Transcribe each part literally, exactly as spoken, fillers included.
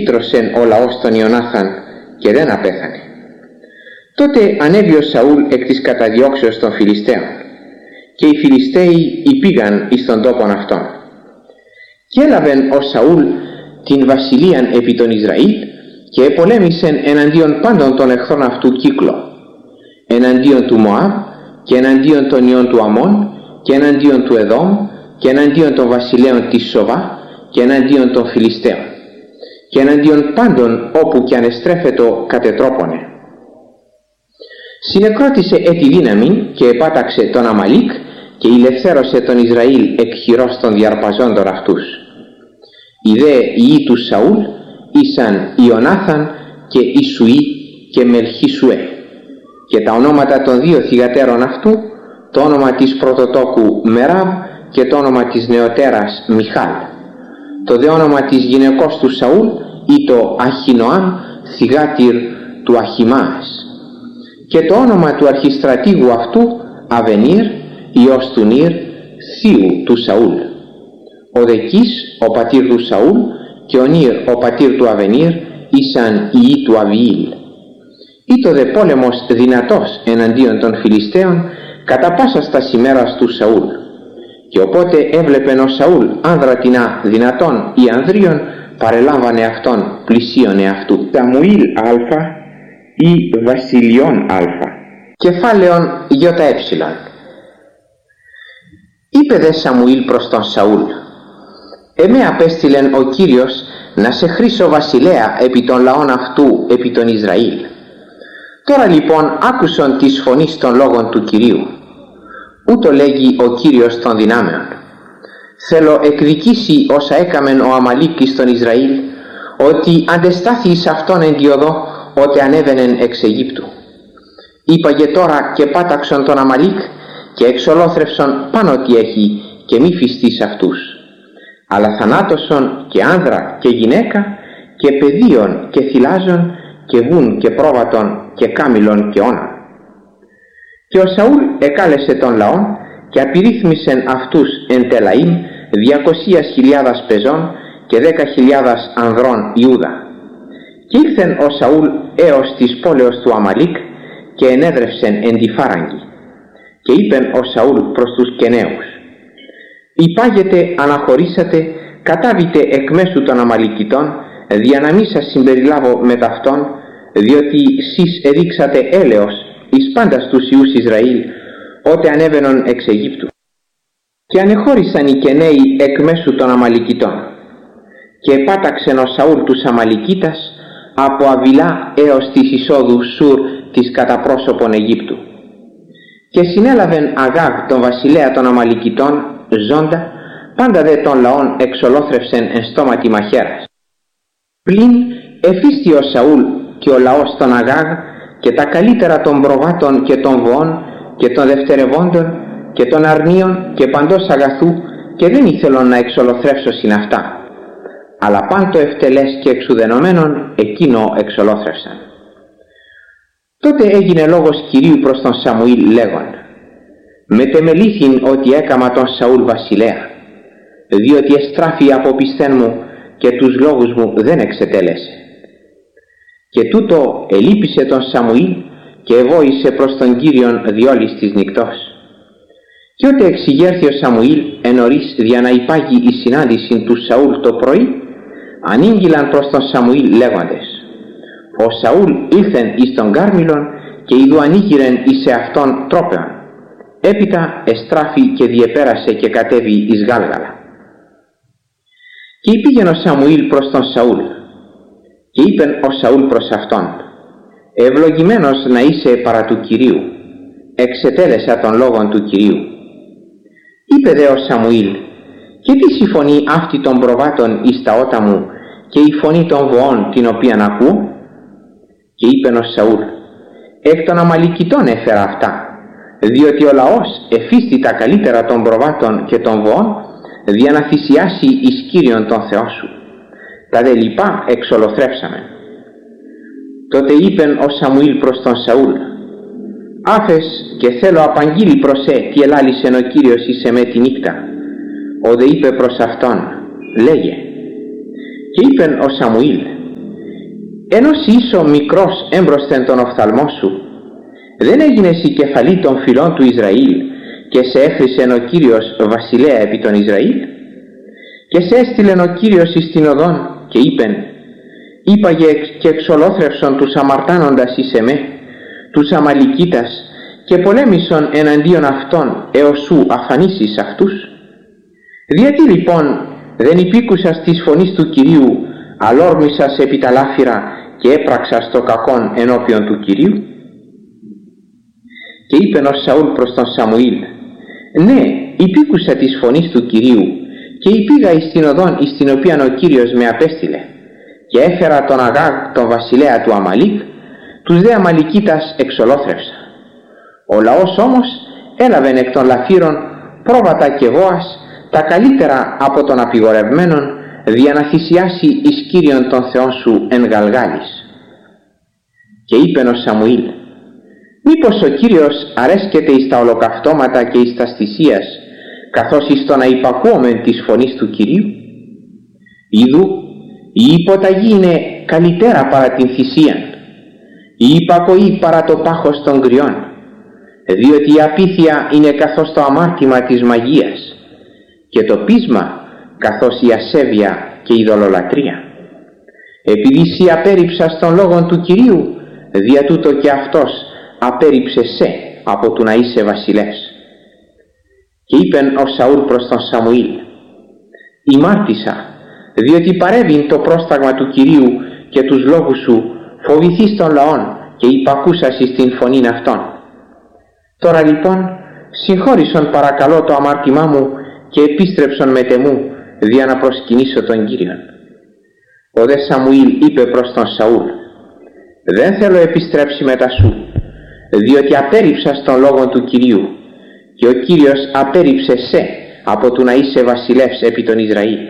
ελύτρωσεν ο λαός τον Ιωνάθαν και δεν απέθανε. Τότε ανέβη ο Σαούλ εκ της καταδιώξεως των Φιλιστέων, και οι Φιλιστέοι υπήγαν εις τον τόπον αυτόν. Και έλαβεν ο Σαούλ την βασιλείαν επί τον Ισραήλ και επολέμησεν εναντίον πάντων των εχθρών αυτού κύκλο, εναντίον του Μωάβ και εναντίον των ιών του Αμών και εναντίον του Εδόμ και εναντίον των βασιλέων της Σοβά και εναντίον των Φιλιστέων και εναντίον πάντων όπου και ανεστρέφετο κατετρόπονε. Συνεκρότησε έτη δύναμη και επάταξε τον Αμαλίκ και ηλευθέρωσε τον Ισραήλ εκ χειρός των διαρπαζόντων αυτούς. Οι δε ιοί του Σαούλ ήσαν Ιωνάθαν και Ισουή και Μελχισουέ, και τα ονόματα των δύο θυγατέρων αυτού, το όνομα της πρωτοτόκου Μεράβ και το όνομα της νεωτέρας Μιχάλ. Το δε όνομα της γυναικός του Σαούλ ήτο Αχινωάμ, θυγάτηρ του Αχιμάας, και το όνομα του αρχιστρατήγου αυτού Αβενίρ, ιός του Νίρ, θείου του Σαούλ. Ο Δεκής, ο πατήρ του Σαούλ, και ο Νίρ, ο πατήρ του Αβενίρ, ήσαν ιοί του Αβιήλ. Ήτο δε πόλεμος δυνατός εναντίον των Φιλιστέων κατά πάσα στα ημέρας του Σαούλ. Και οπότε έβλεπεν ο Σαούλ άνδρατινα δυνατόν ή ανδρίων, παρελάμβανε αυτόν πλησίον εαυτού. Σαμουήλ Α ή Βασιλιών Α. Κεφάλαιον ΙΕ. Είπε δε Σαμουήλ προς τον Σαούλ: «Εμέ απέστειλεν ο Κύριος να σε χρήσω βασιλέα επί των λαών αυτού, επί των Ισραήλ. Τώρα λοιπόν άκουσον της φωνής των λόγων του Κυρίου. Ούτω λέγει ο Κύριος των δυνάμεων: θέλω εκδικήσει όσα έκαμεν ο Αμαλίκ εις τον Ισραήλ, ότι αντεστάθη εις αυτόν εν τη οδό, ότε ανέβαινεν εξ Αιγύπτου. Είπαγε τώρα και πάταξον τον Αμαλίκ και εξολόθρευσον πάνω τι έχει και μη φυστείς αυτούς. Αλλά θανάτωσον και άνδρα και γυναίκα και παιδίον και θυλάζον και βουν και πρόβατον και κάμιλον και όναν». Και ο Σαούλ εκάλεσε τον λαόν και απειρίθμησεν αυτούς εν Τελαΐμ διακοσίας χιλιάδας πεζών και δέκα χιλιάδας ανδρών Ιούδα. Και ήλθεν ο Σαούλ έως της πόλεως του Αμαλίκ και ενέδρευσεν εν τη φάραγγι. Και είπεν ο Σαούλ προς τους Κεναίους: «Υπάγετε, αναχωρήσατε, κατάβητε εκ μέσου των Αμαλικητών, δια να μη σας συμπεριλάβω με ταυτόν, διότι σεις εδείξατε έλεος εις πάντας τους ιούς Ισραήλ, ότε ανέβαινον εξ Αιγύπτου». Και ανεχώρησαν οι Κεναίοι εκ μέσου των Αμαλικητών. Και επάταξεν ο Σαούλ τους Αμαλικίτας από Αβιλά έως της εισόδου Σουρ της κατά πρόσωπον Αιγύπτου. Και συνέλαβεν Αγάγ τον βασιλέα των Αμαλικητών ζώντα, πάντα δε των λαών εξολόθρευσεν εν στόματι μαχαίρας. Πλην εφίστη ο Σαούλ και ο λαός των Αγάγ και τα καλύτερα των προβάτων και των βοών και των δευτερευόντων και των αρνίων και παντός αγαθού, και δεν ήθελον να εξολοθρεύσω συν αυτά. Αλλά πάντο ευτελές και εξουδενωμένων εκείνο εξολόθρευσαν. Τότε έγινε λόγος Κυρίου προς τον Σαμουήλ λέγον: «Μετεμελήθην ότι έκαμα τον Σαούλ βασιλέα, διότι εστράφη από πιστέν μου και τους λόγους μου δεν εξετέλεσε». Και τούτο ελείπησε τον Σαμουήλ και εβόησε προς τον Κύριον διόλης της νυκτός. Και ότε εξηγέρθη ο Σαμουήλ εν νωρίς δια να υπάγει η συνάντηση του Σαούλ το πρωί, ανήγγυλαν προς τον Σαμουήλ λέγοντες: «Ο Σαούλ ήλθεν εις τον Κάρμιλον και ειδού ανοίγηρεν εις εαυτόν τρόπεων. Έπειτα εστράφη και διεπέρασε και κατέβη εις Γάλγαλα». Και υπήγεν ο Σαμουήλ προς τον Σαούλ. Και είπεν ο Σαούλ προς αυτόν: «Ευλογημένος να είσαι παρά του Κυρίου, εξετέλεσα των λόγων του Κυρίου». Είπε δε ο Σαμουήλ: «Και τι η φωνή αυτή των προβάτων εις τα ότα μου και η φωνή των βοών την οποίαν ακούω?» Και είπεν ο Σαούλ: «Εκ των Αμαλικητών έφερα αυτά, διότι ο λαός εφίστη τα καλύτερα των προβάτων και των βοών, δια να θυσιάσει εις Κύριον τον Θεό σου. Τα δε λοιπά εξολοθρεύσαμε». Τότε είπεν ο Σαμουήλ προς τον Σαούλ: «Άφες και θέλω απαγγείλει προς σε τι ελάλησεν ο Κύριος εις εμέ τη νύχτα». Ο δε είπε προς αυτόν: «Λέγε». Και είπεν ο Σαμουήλ: ενώ είσαι μικρός έμπροσθεν τον οφθαλμό σου, δεν έγινες η κεφαλή των φυλών του Ισραήλ και σε έφρισεν ο Κύριος βασιλέα επί των Ισραήλ? Και σε έστειλεν ο Κύριος εις την οδόν και είπεν, είπαγε και εξολόθρευσον τους αμαρτάνοντας εις εμέ, τους Αμαλικίτας, και πολέμησον εναντίον αυτών έως σου αφανίσεις αυτούς? Γιατί λοιπόν δεν υπήκουσας της φωνής του Κυρίου, αλόρμησας επί τα λάφυρα και έπραξας το κακόν ενώπιον του Κυρίου? Και είπεν ο Σαούλ προς τον Σαμουήλ, ναι, υπήκουσα της φωνής του Κυρίου και υπήγα εις την οδόν εις την οποία ο Κύριος με απέστειλε, και έφερα τον Αγάγ τον βασιλέα του Αμαλίκ, τους δε Αμαλικίτας εξολόθρευσα. Ο λαός όμως έλαβεν εκ των λαφύρων πρόβατα και βόας, τα καλύτερα από των απειγορευμένων, δια να θυσιάσει εις Κύριον των Θεών σου εν Γαλγάλης. Και είπεν ο Σαμουήλ, μήπως ο Κύριος αρέσκεται εις τα ολοκαυτώματα και εις τας θυσίας, καθώς εις το να υπακούομεν της φωνής του Κυρίου? Ιδού, η υποταγή είναι καλύτερα παρά την θυσίαν, η υπακοή παρά το πάχος των κρυών, διότι η απίθεια είναι καθώς το αμάρτημα της μαγείας, και το πείσμα καθώς η ασέβεια και η δολολατρεία. Επειδή εσύ απέρριψας των λόγων του Κυρίου, δια τούτο και αυτός απέρριψε σε από του να είσαι βασιλεύς. Και είπεν ο Σαούλ προς τον Σαμουήλ, ημάρτησα, διότι παρέβην το πρόσταγμα του Κυρίου και τους λόγους σου, φοβηθείς των λαών και υπακούσας εις την φωνήν αυτών. Τώρα λοιπόν συγχώρησον παρακαλώ το αμάρτημά μου και επίστρεψον με τεμού, δια να προσκυνήσω τον Κύριον. Ο δε Σαμουήλ είπε προς τον Σαούλ, δεν θέλω επιστρέψει μετά σου, διότι απέρριψας των λόγων του Κυρίου, και ο Κύριος απέρριψε σε από του να είσαι βασιλεύς επί τον Ισραήλ.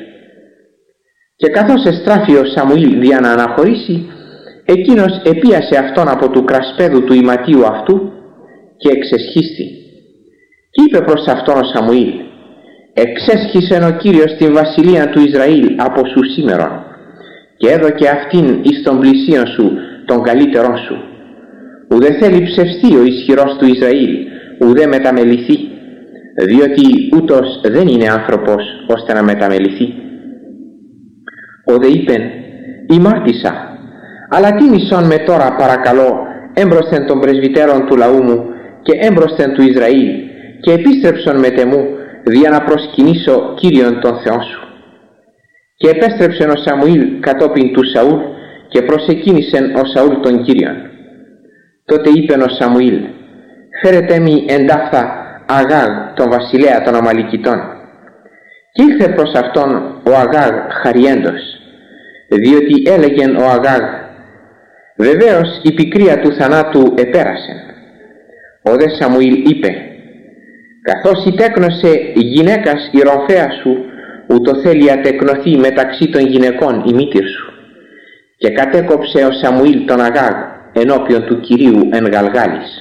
Και καθώς εστράφει ο Σαμουήλ δια να αναχωρήσει, εκείνος επίασε αυτόν από του κρασπέδου του ηματίου αυτού και εξεσχίστη. Και είπε προς αυτόν ο Σαμουήλ, εξέσχισεν ο Κύριος την βασιλεία του Ισραήλ από σου σήμερον, και έδωκε αυτήν εις των πλησίων σου των καλύτερών σου. Ουδέ θέλει ψευστεί ο ισχυρός του Ισραήλ, ουδέ μεταμεληθεί, διότι ούτως δεν είναι άνθρωπος ώστε να μεταμεληθεί. Ο δε είπεν, ημάρτησα, αλλά τίμησον με τώρα παρακαλώ έμπροσθεν των πρεσβυτέρων του λαού μου και έμπροσθεν του Ισραήλ, και επίστρεψον με τεμού, δια να προσκυνήσω Κύριον των Θεών σου. Και επέστρεψεν ο Σαμουήλ κατόπιν του Σαούλ και προσεκίνησεν ο Σαούλ τον Κύριον. Τότε είπεν ο Σαμουήλ, φέρετε μη εντάφθα Αγάγ τον βασιλέα των Αμαλικιτών. Και ήρθε προς αυτόν ο Αγάγ χαριέντος, διότι έλεγεν ο Αγάγ, βεβαίως η πικρία του θανάτου επέρασεν. Ο δε Σαμουήλ είπε, καθώς ητέκνωσε η γυναίκας η ρομφαία σου, ούτω θέλει ατεκνοθεί μεταξύ των γυναικών η μήτηρ σου. Και κατέκοψε ο Σαμουήλ τον Αγάγ ενώπιον του Κυρίου εν Γαλγάλης.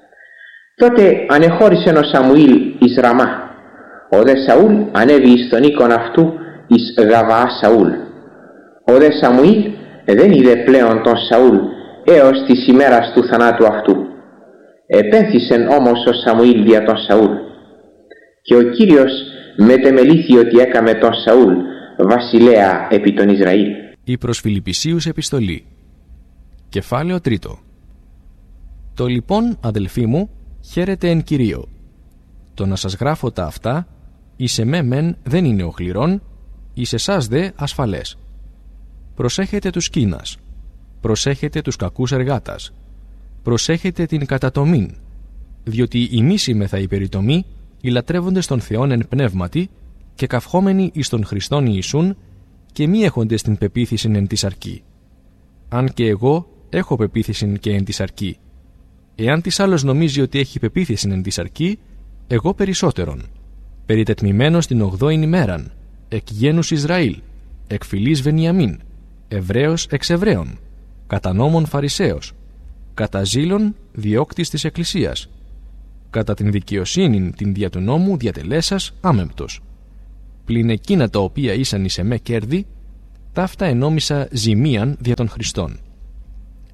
Τότε ανεχώρησεν ο Σαμουήλ εις Ραμά. Ο δε Σαούλ ανέβη εις τον οίκον αυτού εις Γαβαά Σαούλ. Ο δε Σαμουήλ δεν είδε πλέον τον Σαούλ έως της ημέρας του θανάτου αυτού. Επένθησεν όμως ο Σαμουήλ δια τον Σαούλ. Και ο Κύριος μετεμελήθη ότι έκαμε τον Σαούλ βασιλέα επί τον Ισραήλ. Η προς Φιλιππισίους επιστολή. Κεφάλαιο τρίτο. Το λοιπόν, αδελφοί μου, χαίρετε εν Κυρίω. Το να σας γράφω τα αυτά, εις εμέ μεν δεν είναι οχληρών, εις εσάς δε ασφαλές. Προσέχετε τους κίνας, προσέχετε τους κακούς εργάτας, προσέχετε την κατατομήν, διότι ημίσημεθα οι περιτομοί, οι λατρεύοντες των Θεών εν πνεύματι και καυχόμενοι εις τον Χριστόν Ιησούν και μη έχοντες την πεποίθησιν εν της αρκή. Αν και εγώ έχω πεποίθησιν και εν της αρκή. Εάν της άλλος νομίζει ότι έχει πεποίθησιν εν της αρκή, εγώ περισσότερον. Περιτετμημένος την ογδόην ημέραν, εκ γένους Ισραήλ, εκ φυλής Βενιαμίν, Εβραίος εξ Εβραίων, κατά νόμον Φαρισαίος, κατά ζήλων διώκτης της Εκκλησίας, κατά την δικαιοσύνην την δια του νόμου διατελέσας άμεμπτος. Πλην εκείνα τα οποία ήσαν εις εμέ κέρδη, ταύτα ενόμισα ζημίαν δια των Χριστών.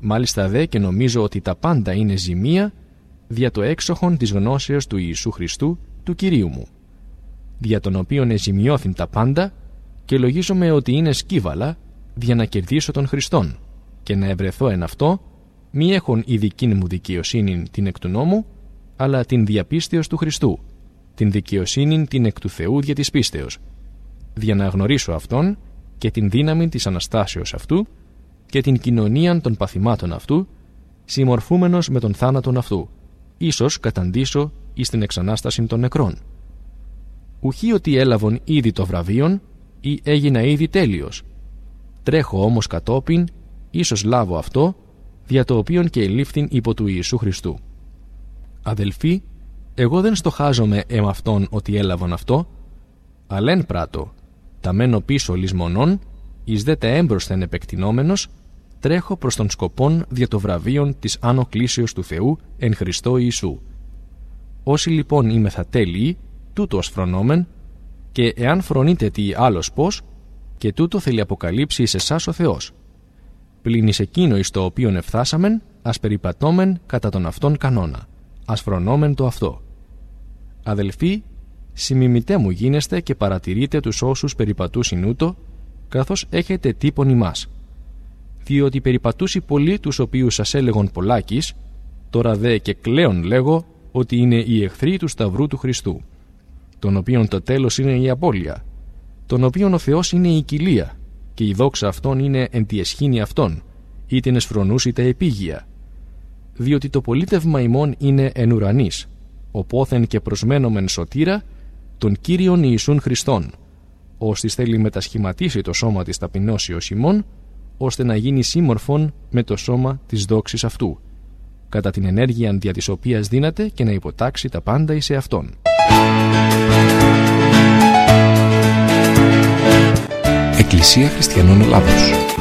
μάλιστα δε και νομίζω ότι τα πάντα είναι ζημία δια το έξοχον της γνώσεως του Ιησού Χριστού, του Κυρίου μου, δια τον οποίον εζημιώθην τα πάντα, και λογίζομαι ότι είναι σκύβαλα δια να κερδίσω τον Χριστόν και να ευρεθώ εν αυτό, μη έχον η δική μου δικαιοσύνη την εκ του νόμου, αλλά την διαπίστεως του Χριστού, την δικαιοσύνη την εκ του Θεού δια της πίστεως, δια να γνωρίσω Αυτόν και την δύναμη της Αναστάσεως Αυτού και την κοινωνίαν των παθημάτων Αυτού, συμμορφούμενος με τον θάνατον Αυτού, ίσως καταντήσω εις την εξανάσταση των νεκρών. Ουχή ότι έλαβον ήδη το βραβείον ή έγινα ήδη τέλειος. Τρέχω όμως κατόπιν, ίσως λάβω αυτό, δια το οποίον και ελήφθην υπό του Ιησού Χριστού. Αδελφοί, εγώ δεν στοχάζομαι εμ' αυτόν ότι έλαβον αυτό, αλλά εν πράττω, τα μένω πίσω λησμονών, εις δε τα έμπροσθεν επεκτηνόμενος, τρέχω προς τον σκοπόν δια το βραβείον της άνω κλήσεως του Θεού εν Χριστώ Ιησού. Όσοι λοιπόν είμεθα τέλειοι, τούτο ως φρονόμεν, και εάν φρονείτε τι άλλος πώς, και τούτο θέλει αποκαλύψει εις εσάς ο Θεός. Πλην εις εκείνο εις το οποίον εφθάσαμεν, ας περιπατώμεν κατά τον αυτόν κανόνα, ας φρονόμεν το αυτό. Αδελφοί, συμμιμητέ μου γίνεστε και παρατηρείτε τους όσους περιπατούσιν ούτω, καθώς έχετε τύπον ημάς. Διότι περιπατούσι πολλοί τους οποίους σας έλεγον πολλάκις, τώρα δε και κλαίον λέγω ότι είναι οι εχθροί του Σταυρού του Χριστού, τον οποίον το τέλος είναι η απώλεια, τον οποίον ο Θεός είναι η κοιλία, και η δόξα αυτών είναι εν τη εσχήνη αυτών, ή την εσφρονούσι τα επίγεια. Διότι το πολίτευμα ημών είναι εν ουρανής, οπόθεν και προσμένομεν σωτήρα, τον Κύριον Ιησούν Χριστόν, ώστις θέλει μετασχηματίσει το σώμα της ταπεινώσεως ημών, ώστε να γίνει σύμμορφον με το σώμα της δόξης αυτού, κατά την ενέργεια δια της οποίας δύναται και να υποτάξει τα πάντα εις εαυτόν. Εκκλησία Χριστιανών Ελλάδος.